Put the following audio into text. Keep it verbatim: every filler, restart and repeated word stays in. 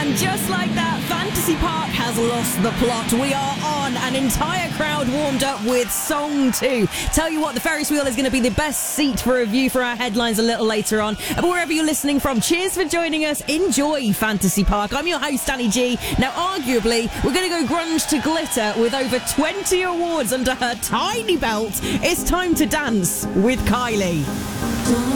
And just like that, Fantasy Park has lost the plot. We are on. An entire crowd warmed up with Song two. Tell you what, the Ferris wheel is going to be the best seat for a view for our headlines a little later on. But wherever you're listening from, cheers for joining us. Enjoy Fantasy Park. I'm your host, Danny G. Now, arguably, we're going to go grunge to glitter with over twenty awards under her tiny belt. It's time to dance with Kylie.